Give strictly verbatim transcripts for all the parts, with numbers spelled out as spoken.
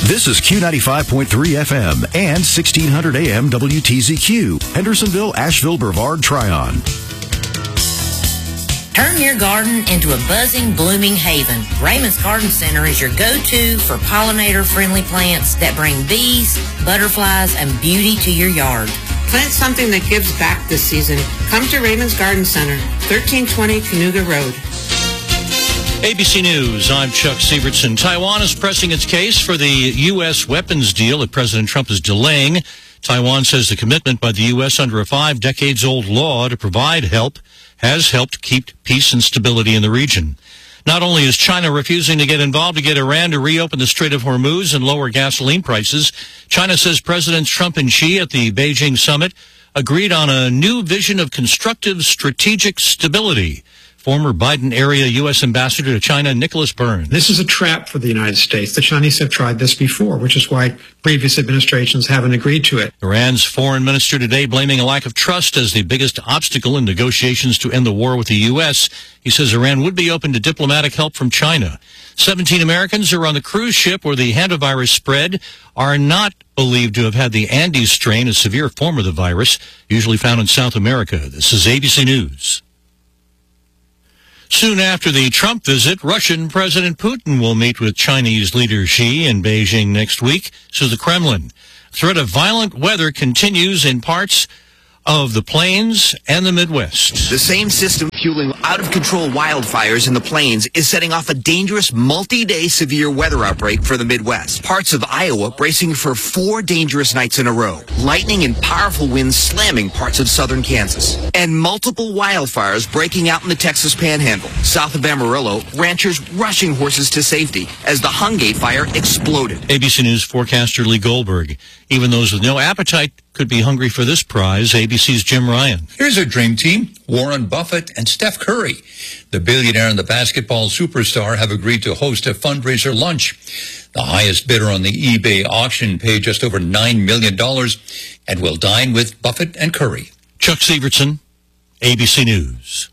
This is Q ninety-five point three F M and sixteen hundred A M W T Z Q, Hendersonville, Asheville, Brevard, Tryon. Turn your garden into a buzzing, blooming haven. Raymond's Garden Center is your go-to for pollinator-friendly plants that bring bees, butterflies, and beauty to your yard. Plant something that gives back this season. Come to Raymond's Garden Center, thirteen twenty Cayuga Road. A B C News, I'm Chuck Sievertson. Taiwan is pressing its case for the U S weapons deal that President Trump is delaying. Taiwan says the commitment by the U S under a five-decades-old law to provide help has helped keep peace and stability in the region. Not only is China refusing to get involved to get Iran to reopen the Strait of Hormuz and lower gasoline prices, China says Presidents Trump and Xi at the Beijing summit agreed on a new vision of constructive strategic stability. Former Biden-area U S Ambassador to China, Nicholas Burns. This is a trap for the United States. The Chinese have tried this before, which is why previous administrations haven't agreed to it. Iran's foreign minister today blaming a lack of trust as the biggest obstacle in negotiations to end the war with the U S. He says Iran would be open to diplomatic help from China. seventeen Americans who are on the cruise ship where the hantavirus spread are not believed to have had the Andes strain, a severe form of the virus, usually found in South America. This is A B C News. Soon after the Trump visit, Russian President Putin will meet with Chinese leader Xi in Beijing next week, says the Kremlin. Threat of violent weather continues in parts of the plains and the Midwest. The same system fueling out-of-control wildfires in the plains is setting off a dangerous multi-day severe weather outbreak for the Midwest. Parts of Iowa bracing for four dangerous nights in a row. Lightning and powerful winds slamming parts of southern Kansas. And multiple wildfires breaking out in the Texas Panhandle. South of Amarillo, ranchers rushing horses to safety as the Hungate fire exploded. A B C News forecaster Lee Goldberg. Even those with no appetite could be hungry for this prize. A B C's Jim Ryan. Here's a dream team, Warren Buffett and Steph Curry. The billionaire and the basketball superstar have agreed to host a fundraiser lunch. The highest bidder on the eBay auction paid just over nine million dollars and will dine with Buffett and Curry. Chuck Sievertson, A B C News.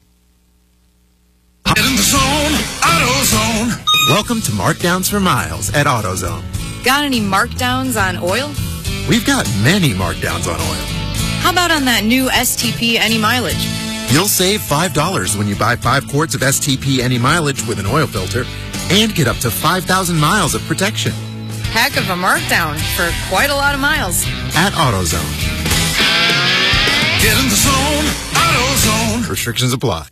Get in the zone, AutoZone. Welcome to Markdowns for Miles at AutoZone. Got any markdowns on oil? We've got many markdowns on oil. How about on that new S T P Any Mileage? You'll save five dollars when you buy five quarts of S T P Any Mileage with an oil filter and get up to five thousand miles of protection. Heck of a markdown for quite a lot of miles. At AutoZone. Get in the zone, AutoZone. Restrictions apply.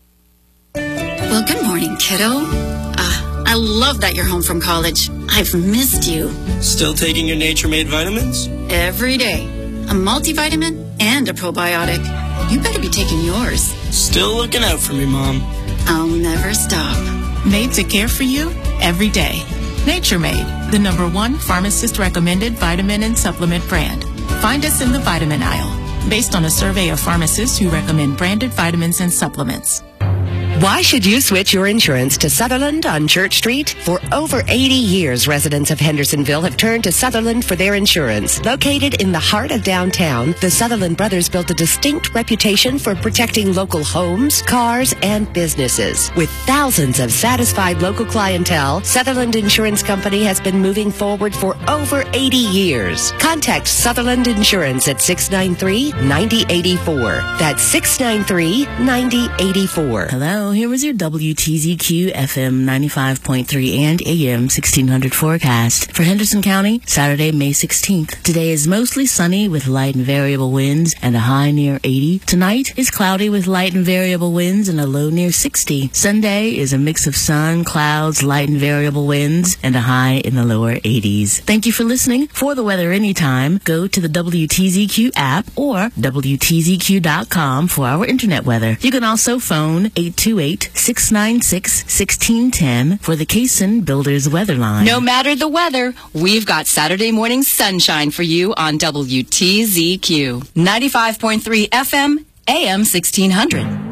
Well, good morning, kiddo. Uh, I love that you're home from college. I've missed you. Still taking your Nature Made vitamins? Every day. A multivitamin and a probiotic. You better be taking yours. Still looking out for me, Mom. I'll never stop. Made to care for you every day. Nature Made, the number one pharmacist-recommended vitamin and supplement brand. Find us in the vitamin aisle, based on a survey of pharmacists who recommend branded vitamins and supplements. Why should you switch your insurance to Sutherland on Church Street? For over eighty years, residents of Hendersonville have turned to Sutherland for their insurance. Located in the heart of downtown, the Sutherland brothers built a distinct reputation for protecting local homes, cars, and businesses. With thousands of satisfied local clientele, Sutherland Insurance Company has been moving forward for over eighty years. Contact Sutherland Insurance at six nine three, nine zero eight four. That's six nine three, nine zero eight four. Hello. Here was your W T Z Q F M ninety-five point three and A M sixteen hundred forecast for Henderson County, Saturday, May sixteenth. Today is mostly sunny with light and variable winds and a high near eighty. Tonight is cloudy with light and variable winds and a low near sixty. Sunday is a mix of sun, clouds, light and variable winds, and a high in the lower eighties. Thank you for listening. For the weather anytime, go to the W T Z Q app or W T Z Q dot com for our internet weather. You can also phone eight two eight, six nine six, one six one zero for the Cason Builders Weather Line. No matter the weather, we've got Saturday morning sunshine for you on W T Z Q. ninety-five point three F M, A M sixteen hundred.